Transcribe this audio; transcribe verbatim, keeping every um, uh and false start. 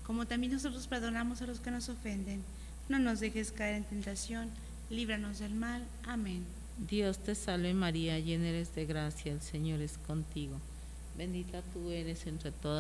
como también nosotros perdonamos a los que nos ofenden. No nos dejes caer en tentación, líbranos del mal. Amén. Dios te salve María, llena eres de gracia, el Señor es contigo. Bendita tú eres entre todas